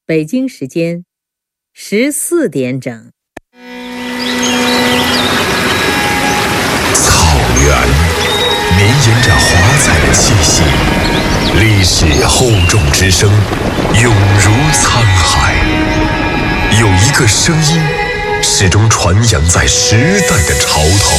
北京时间14点整。 草原绵延着华彩的气息，历史厚重之声永如沧海。有一个声音始终传扬在时代的潮头。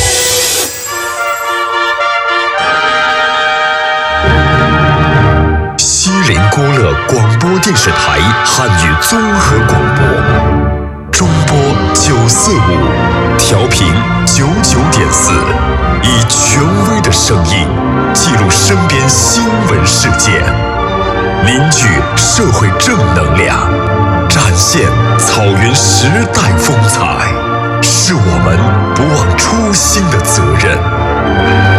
西林郭勒广播电视台汉语综合广播，中波945，调频99.4，以权威的声音记录身边新闻事件，凝聚社会正能量，展现草原时代风采，是我们不忘初心的责任。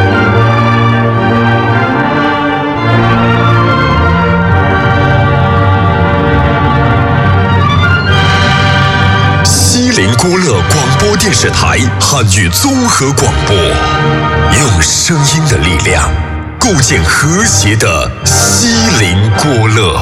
西林郭勒广播电视台汉语综合广播，用声音的力量构建和谐的西林郭勒。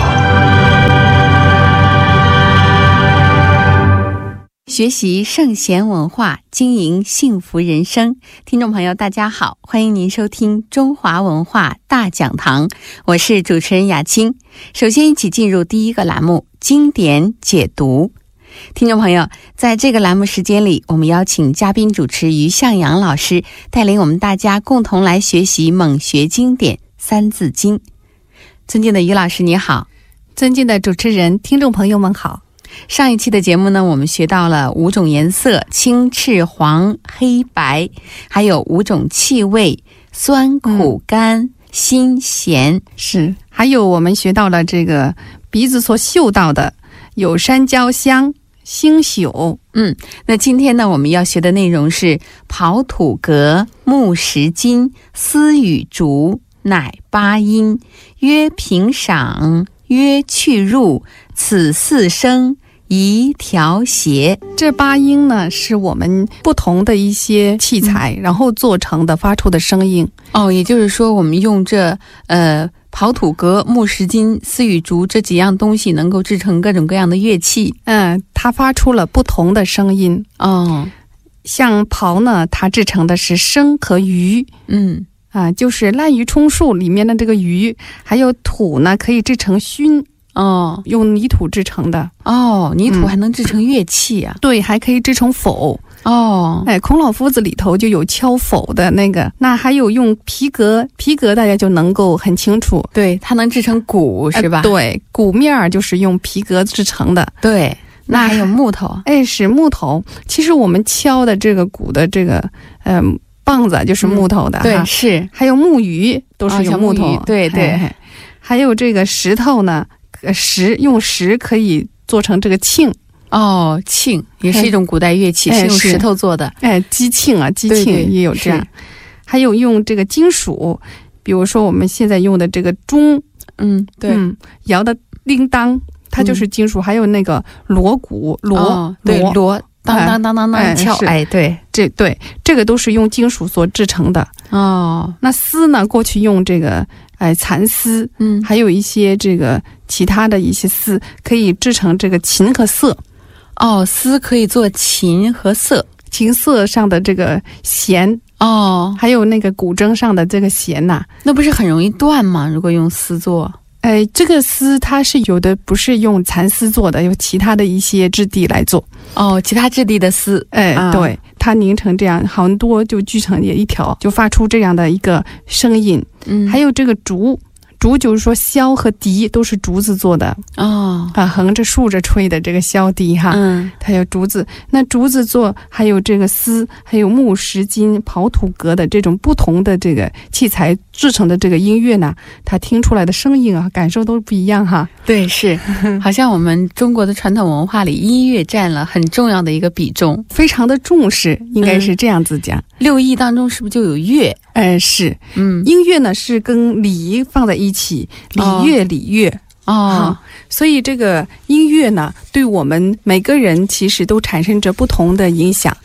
学习圣贤文化，经营幸福人生。听众朋友大家好，欢迎您收听中华文化大讲堂，我是主持人雅青。首先一起进入第一个栏目，经典解读。听众朋友，在这个栏目时间里，我们邀请嘉宾主持于向阳老师带领我们大家共同来学习猛学经典三字经。尊敬的于老师你好。 尊敬的主持人，听众朋友们好。 上一期的节目呢，我们学到了5种颜色，青赤黄黑白，还有5种气味，酸苦甘辛咸。 是，还有我们学到了这个鼻子所嗅到的有山椒香、星宿。 那今天呢，我们要学的内容是刨土革、木石金、丝与竹，乃八音，曰平赏，曰去入，此四声，宜调谐。 这八音呢，是我们不同的一些器材，然后做成的发出的声音。 也就是说我们用这刨土革、木石金、丝与竹这几样东西能够制成各种各样的乐器。 它发出了不同的声音。像刨呢，它制成的是笙和盂。就是滥竽充数里面的这个盂，还有土呢，可以制成埙。用泥土制成的。 泥土还能制成乐器啊？ 对，还可以制成否。孔老夫子里头就有敲否的那个。那还有用皮革，皮革大家就能够很清楚。 对，它能制成鼓是吧？ 对，鼓面就是用皮革制成的。 对，那还有木头。 是木头。其实我们敲的这个鼓的这个棒子就是木头的。 对，是。 还有木鱼都是用木头。 对对。 还有这个石头呢，用石可以做成这个磬。 磬也是一种古代乐器，是用石头做的。 击磬啊，击磬也有这样。还有用这个金属，比如说我们现在用的这个钟，摇的铃铛，它就是金属。还有那个锣鼓，锣当当当当当敲。 这个都是用金属所制成的。那丝呢，过去用这个蚕丝，还有一些这个其他的一些丝可以制成这个琴和瑟。 丝可以做琴和瑟， 琴瑟上的这个弦。还有那个古筝上的这个弦呐， 那不是很容易断吗？如果用丝做。 这个丝它是有的不是用蚕丝做的，有其他的一些质地来做。 其他质地的丝。 对，它拧成这样，很多就锯成一条，就发出这样的一个声音。还有这个竹，竹就是说箫和笛都是竹子做的。横着竖着吹的这个箫笛哈。它有竹子。那竹子做，还有这个丝，还有木石金、刨土革的这种不同的这个器材制成的这个音乐呢，它听出来的声音啊，感受都不一样哈。 对，是。好像我们中国的传统文化里，音乐占了很重要的一个比重， 非常的重视，应该是这样子讲。 6艺当中是不是就有乐？ 是。音乐呢是跟礼放在一起，礼乐。所以这个音乐呢，对我们每个人其实都产生着不同的影响。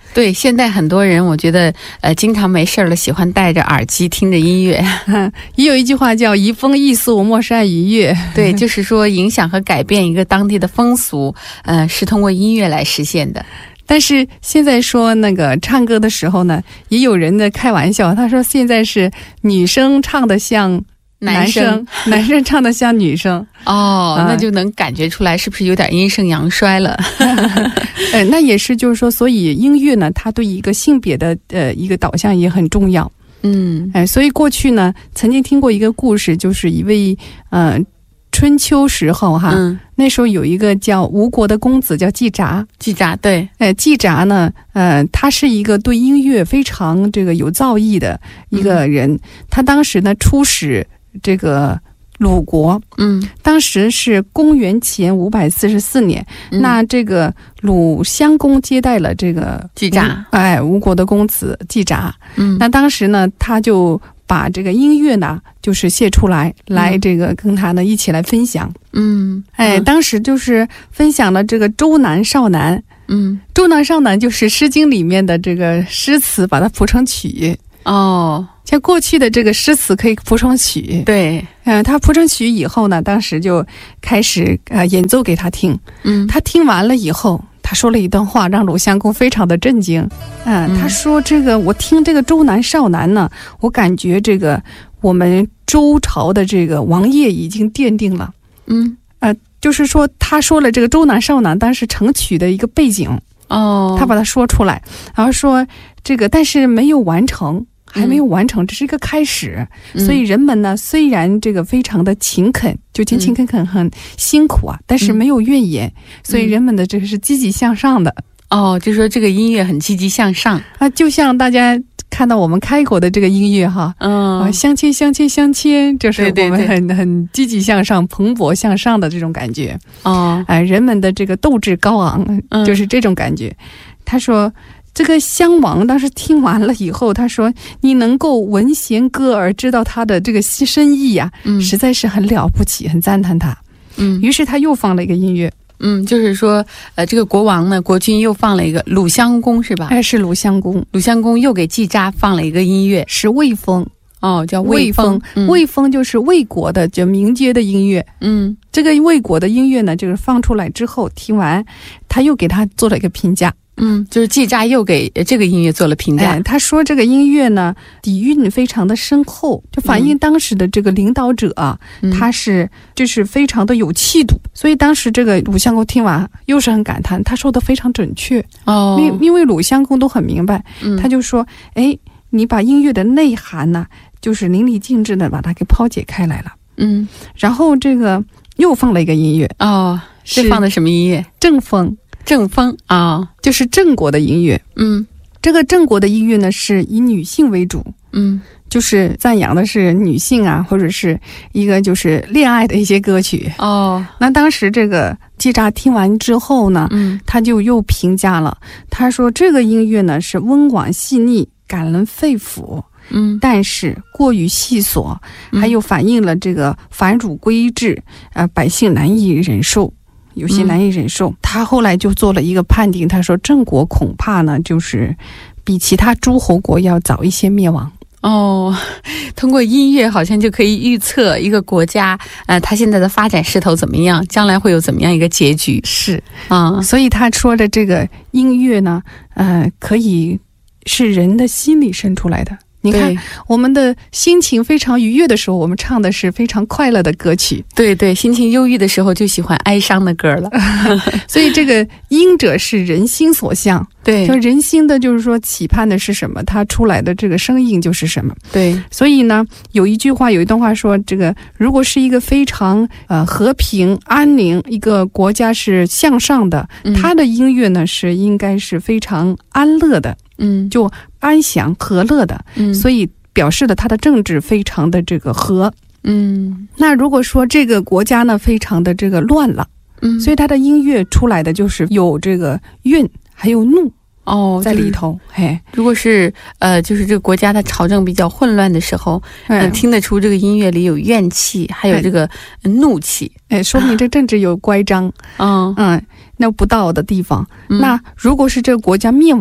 对，现在很多人我觉得经常没事了喜欢戴着耳机听着音乐。 也有一句话叫移风易俗，莫善于乐。 对，就是说影响和改变一个当地的风俗，是通过音乐来实现的。 但是现在说那个唱歌的时候呢，也有人在开玩笑，他说现在是女生唱的像男生，男生唱的像女生。 那就能感觉出来是不是有点阴盛阳衰了。 那也是就是说，所以音乐呢，它对一个性别的一个导向也很重要。所以过去呢曾经听过一个故事，就是一位春秋时候那时候有一个叫吴国的公子叫季札。 对， 季札呢他是一个对音乐非常这个有造诣的一个人。他当时呢出使这个鲁国，当时是公元前544年，那这个鲁襄公接待了这个季札， 吴国的公子季札。那当时呢他就把这个音乐呢就是写出来，来这个跟他呢一起来分享。当时就是分享了这个周南少南。周南少南就是诗经里面的这个诗词，把它谱成曲。像过去的这个诗词可以谱成曲。 对， 他谱成曲以后呢，当时就开始演奏给他听。他听完了以后，他说了一段话，让鲁襄公非常的震惊。他说这个我听这个周南少南呢，我感觉这个我们周朝的这个王业已经奠定了。就是说他说了这个周南少南当时成曲的一个背景。他把它说出来，然后说这个但是没有完成，还没有完成，这是一个开始。所以人们呢虽然这个非常的勤恳，就勤恳很辛苦啊，但是没有怨言。所以人们的这个是积极向上的。 就说这个音乐很积极向上就像大家看到我们开口的这个音乐相牵相牵相牵，就是我们很积极向上、蓬勃向上的这种感觉。人们的这个斗志高昂，就是这种感觉。他说这个襄王当时听完了以后，他说你能够闻弦歌而知道他的这个深意呀，实在是很了不起，很赞叹他。于是他又放了一个音乐。 就是说这个国王呢，国君又放了一个鲁襄公是吧？ 是鲁襄公。 鲁襄公又给季札放了一个音乐， 是魏风。 叫魏风。 魏风就是魏国的就民间的音乐。这个魏国的音乐呢，就是放出来之后听完，他又给他做了一个评价。 就是季札又给这个音乐做了评价。 他说这个音乐呢底蕴非常的深厚，就反映当时的这个领导者他是就是非常的有气度。所以当时这个鲁襄公听完又是很感叹，他说的非常准确。因为鲁襄公都很明白。他就说你把音乐的内涵呢就是淋漓尽致的把它给抛解开来了。然后这个又放了一个音乐。 是放的什么音乐？ 郑风。就是郑国的音乐。这个郑国的音乐呢是以女性为主。就是赞扬的是女性啊，或者是一个就是恋爱的一些歌曲。那当时这个季札听完之后呢，他就又评价了，他说这个音乐呢是温婉细腻，感人肺腑。但是过于细琐，还有反映了这个繁缛规制，百姓难以忍受。有些难以忍受。他后来就做了一个判定，他说郑国恐怕呢就是比其他诸侯国要早一些灭亡。 通过音乐好像就可以预测一个国家他现在的发展势头怎么样，将来会有怎么样一个结局。 是所以他说的这个音乐呢可以是人的心里生出来的。你看我们的心情非常愉悦的时候，我们唱的是非常快乐的歌曲。 对，心情忧郁的时候就喜欢哀伤的歌了。 所以这个音者是人心所向。对，就人心的就是说期盼的是什么，它出来的这个声音就是什么。对，所以呢有一段话说，这个如果是一个非常和平安宁一个国家是向上的，它的音乐呢是应该是非常安乐的。就安详和乐的。所以表示了它的政治非常的这个和。那如果说这个国家呢非常的这个乱了，所以它的音乐出来的就是有这个怨还有怒在里头。 如果是就是这个国家的朝政比较混乱的时候，听得出这个音乐里有怨气还有这个怒气， 说明这政治有乖张。那不到的地方。那如果是这个国家灭亡，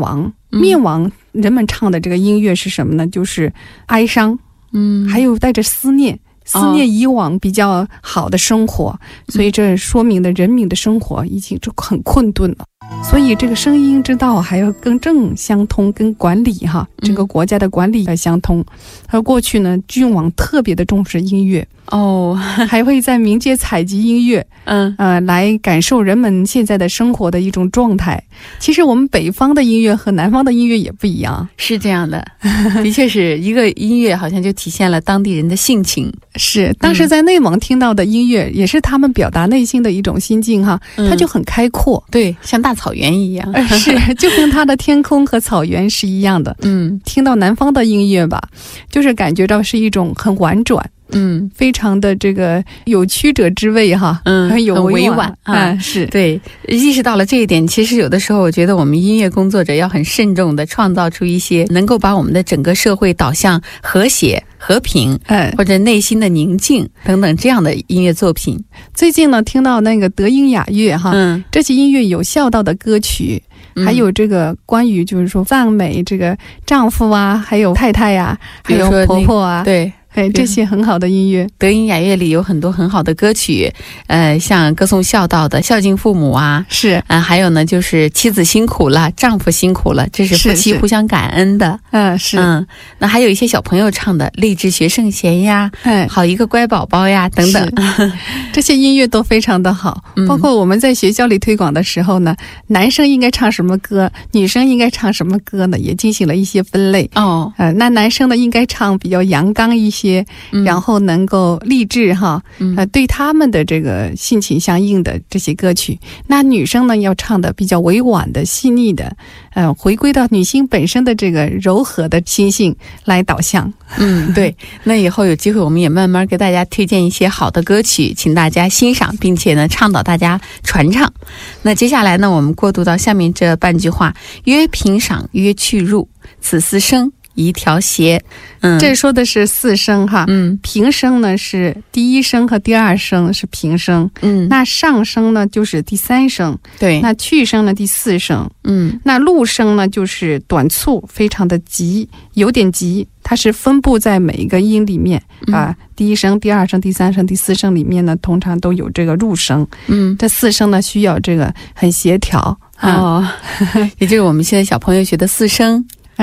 灭亡人们唱的这个音乐是什么呢？就是哀伤，还有带着思念以往比较好的生活，所以这说明了人民的生活已经就很困顿了。所以这个声音之道还要跟政相通，跟管理整个国家的管理要相通。而过去呢，君王特别的重视音乐还会在民间采集音乐，来感受人们现在的生活的一种状态。其实我们北方的音乐和南方的音乐也不一样， 是这样的，的确是一个音乐好像就体现了当地人的性情。 是，当时在内蒙听到的音乐也是他们表达内心的一种心境它就很开阔， 对，像大草原一样， 是，就跟它的天空和草原是一样的。听到南方的音乐吧，就是感觉到是一种很婉转，非常的这个有曲折之味很有委婉是， 对，意识到了这一点。其实有的时候我觉得我们音乐工作者要很慎重的创造出一些能够把我们的整个社会导向和谐和平，或者内心的宁静等等这样的音乐作品。 最近呢，听到那个德音雅乐这些音乐有孝道的歌曲，还有这个关于就是说赞美这个丈夫还有太太还有婆婆对，这些很好的音乐。 德音雅乐里有很多很好的歌曲，像歌颂孝道的孝敬父母是， 还有呢就是妻子辛苦了，丈夫辛苦了，这是夫妻互相感恩的。 是， 那还有一些小朋友唱的励志学圣贤呀，好一个乖宝宝呀等等， 这些音乐都非常的好。包括我们在学校里推广的时候呢，男生应该唱什么歌，女生应该唱什么歌呢，也进行了一些分类。那男生呢应该唱比较阳刚一些，然后能够励志对他们的这个性情相应的这些歌曲。那女生呢要唱的比较委婉的细腻的，回归到女性本身的这个柔和的心性来导向。 对，那以后有机会我们也慢慢给大家推荐一些好的歌曲，请大家欣赏，并且呢倡导大家传唱。那接下来呢，我们过渡到下面这半句话：曰平赏，曰去入，此四声一条鞋。 这说的是四声平声呢是第一声和第二声是平声，那上声呢就是第三声，对，那去声呢第四声，那入声呢就是短促，非常的急，有点急，它是分布在每一个音里面第一声、第二声、第三声、第四声里面呢，通常都有这个入声。这四声呢需要这个很协调也就是我们现在小朋友学的四声。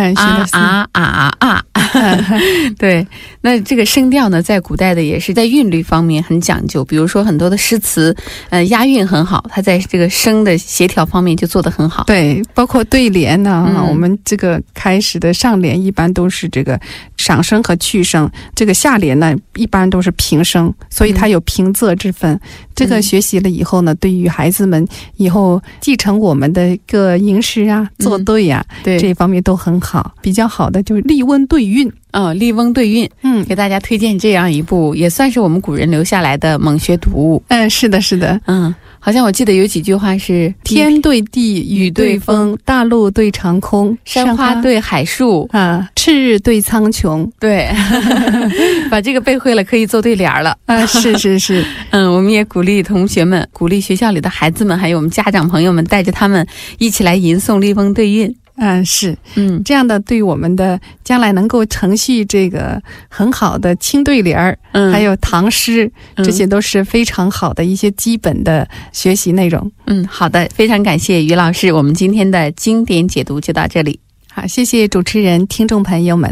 对，那这个声调呢，在古代的也是在韵律方面很讲究，比如说很多的诗词，押韵很好，它在这个声的协调方面就做得很好。 对，包括对联我们这个开始的上联一般都是这个上声和去声，这个下联呢一般都是平声，所以它有平仄之分。这个学习了以后呢，对于孩子们以后继承我们的一个吟诗作对对，这方面都很好。比较好的就是立翁对韵。 立翁对韵，给大家推荐这样一部也算是我们古人留下来的猛学读物。 是的是的， 好像我记得有几句话是天对地，雨对风，大陆对长空， 山花对海树赤日对苍穹。 对把这个背会了可以做对联了。 是是是我们也鼓励同学们，鼓励学校里的孩子们，还有我们家长朋友们，带着他们一起来吟诵立翁对韵。 是，这样的对我们的将来能够承续这个很好的清对联还有唐诗，这些都是非常好的一些基本的学习内容。 好的，非常感谢于老师，我们今天的经典解读就到这里。 好，谢谢主持人，听众朋友们。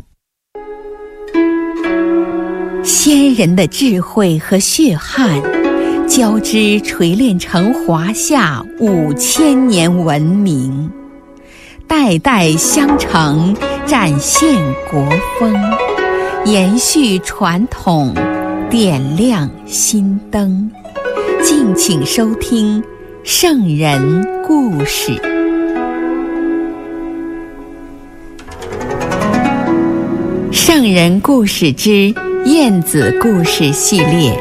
先人的智慧和血汗交织锤炼成华夏5000年文明，代代相承，展现国风，延续传统，点亮心灯。敬请收听《圣人故事》。圣人故事之晏子故事系列。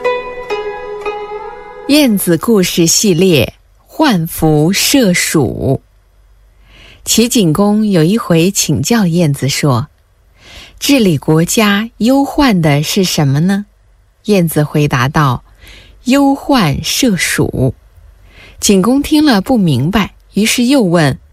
晏子故事系列，换服射鼠。齐景公有一回请教晏子说：“治理国家忧患的是什么呢？”晏子回答道：“忧患射鼠。”景公听了不明白，于是又问：“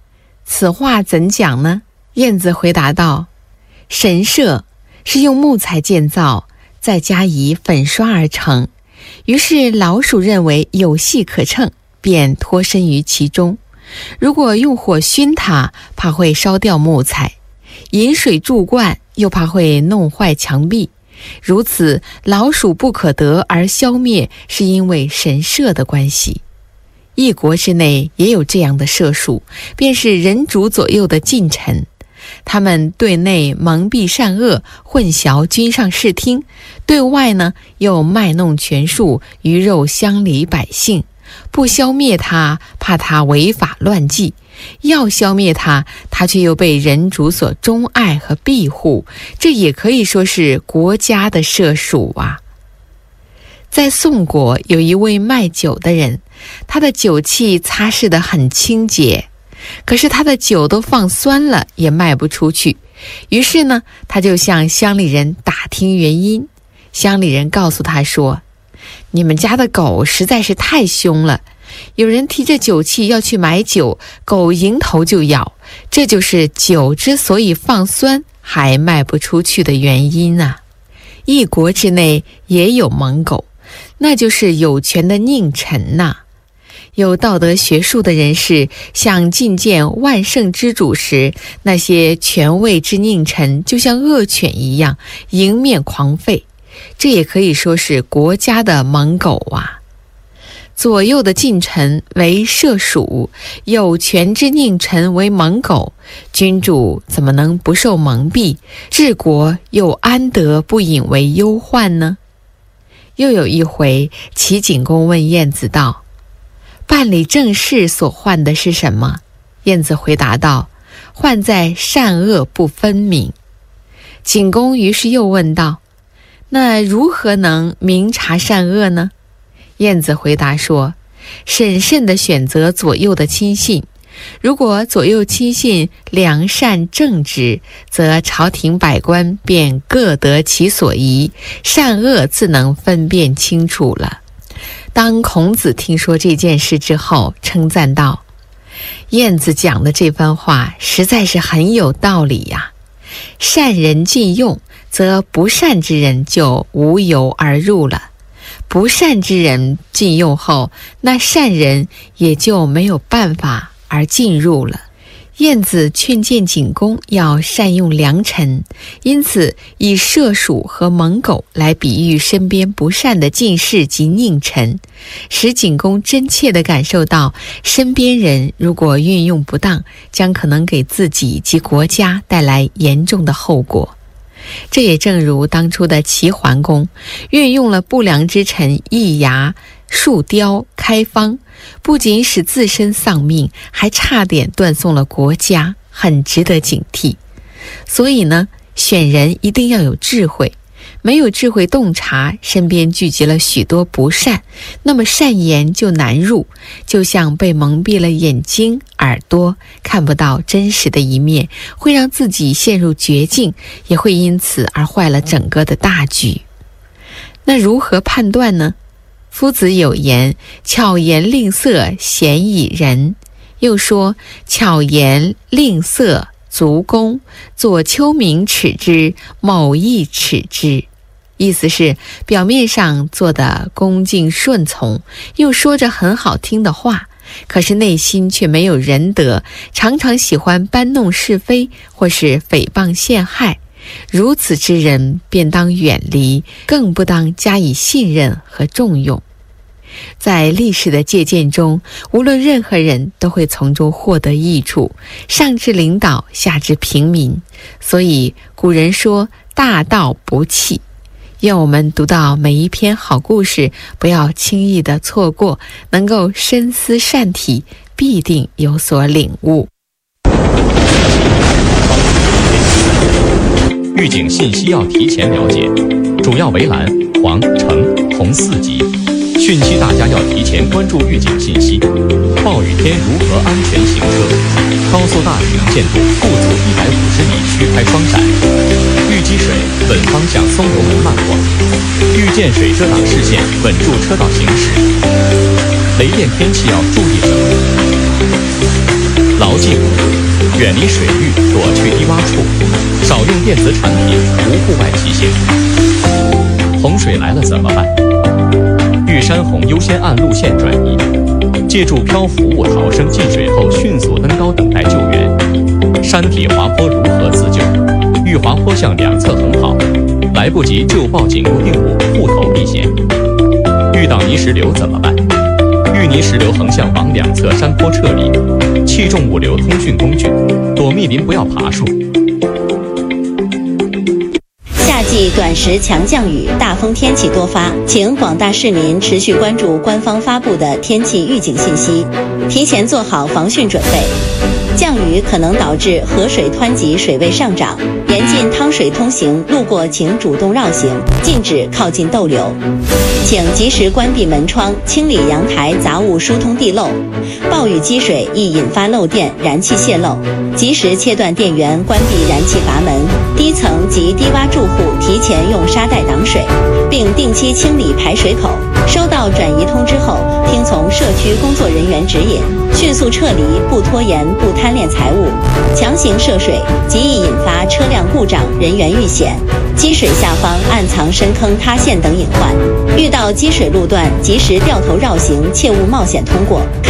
此话怎讲呢？燕子回答道：神社是用木材建造，再加以粉刷而成，于是老鼠认为有戏可乘，便脱身于其中。如果用火熏它，怕会烧掉木材；饮水注灌，又怕会弄坏墙壁。如此，老鼠不可得而消灭，是因为神社的关系。一国之内也有这样的社属，便是人主左右的近臣。他们对内蒙蔽善恶，混淆君上视听；对外呢，又卖弄权术，鱼肉乡里百姓。不消灭他，怕他违法乱纪；要消灭他，他却又被人主所钟爱和庇护。这也可以说是国家的社属啊。在宋国有一位卖酒的人，他的酒器擦拭得很清洁，可是他的酒都放酸了，也卖不出去。于是呢，他就向乡里人打听原因。乡里人告诉他说，你们家的狗实在是太凶了，有人提着酒器要去买酒，狗迎头就咬，这就是酒之所以放酸还卖不出去的原因啊。一国之内也有猛狗，那就是有权的佞臣呐。有道德学术的人士想觐见万圣之主时，那些权位之佞臣就像恶犬一样迎面狂吠，这也可以说是国家的猛狗啊。左右的近臣为社属，有权之佞臣为猛狗，君主怎么能不受蒙蔽？治国又安得不引为忧患呢？又有一回，齐景公问晏子道，办理政事所患的是什么？晏子回答道，患在善恶不分明。景公于是又问道，那如何能明察善恶呢？晏子回答说，审慎地选择左右的亲信，如果左右亲信良善正直，则朝廷百官便各得其所宜，善恶自能分辨清楚了。当孔子听说这件事之后，称赞道，晏子讲的这番话实在是很有道理呀。善人禁用，则不善之人就无由而入了；不善之人禁用后，那善人也就没有办法而进入了。晏子劝谏景公要善用良臣，因此以社属和猛狗来比喻身边不善的进士及佞臣，使景公真切地感受到身边人如果运用不当，将可能给自己及国家带来严重的后果。这也正如当初的齐桓公运用了不良之臣易牙、树雕、开方，不仅使自身丧命，还差点断送了国家，很值得警惕。所以呢，选人一定要有智慧，没有智慧洞察，身边聚集了许多不善，那么善言就难入，就像被蒙蔽了眼睛、耳朵，看不到真实的一面，会让自己陷入绝境，也会因此而坏了整个的大局。那如何判断呢？夫子有言，巧言令色，鲜矣仁。又说，巧言令色，足弓，左丘明耻之，某亦耻之。意思是表面上做得恭敬顺从，又说着很好听的话，可是内心却没有仁德，常常喜欢搬弄是非，或是诽谤陷害。如此之人便当远离，更不当加以信任和重用。在历史的借鉴中，无论任何人都会从中获得益处，上至领导，下至平民。所以古人说，大道不弃。愿我们读到每一篇好故事，不要轻易的错过，能够深思善体，必定有所领悟。 预警信息要提前了解，主要围栏、黄、橙、红4级。汛期大家要提前关注预警信息。暴雨天如何安全行车？高速大停限度不足150米须开双闪。遇积水稳方向松油门慢晃。遇见水遮挡视线稳住车道行驶。雷电天气要注意什么？ 牢记5，远离水域，躲去低洼处，少用电子产品，无户外骑行。洪水来了怎么办？遇山洪优先按路线转移，借助漂浮物逃生，进水后迅速登高等待救援。山体滑坡如何自救？遇滑坡向两侧横跑，来不及就报警固定物，护头避险。遇到泥石流怎么办？遇泥石流横向往两侧山坡撤离，弃重物流通讯工具，躲密林不要爬树。 夏季短时强降雨、大风天气多发，请广大市民持续关注官方发布的天气预警信息，提前做好防汛准备。降雨可能导致河水湍急，水位上涨，严禁趟水通行，路过请主动绕行，禁止靠近逗留。请及时关闭门窗，清理阳台杂物疏通地漏。暴雨积水易引发漏电、燃气泄漏，及时切断电源，关闭燃气阀门。低层及低洼住户提前用沙袋挡水，并定期清理排水口。收到转移通知后，听从社区工作人员指引，迅速撤离，不拖延，不贪恋财物。强行涉水极易引发车辆故障、人员遇险、积水下方暗藏深坑塌陷等隐患。遇到积水路段，及时掉头绕行，切勿冒险通过。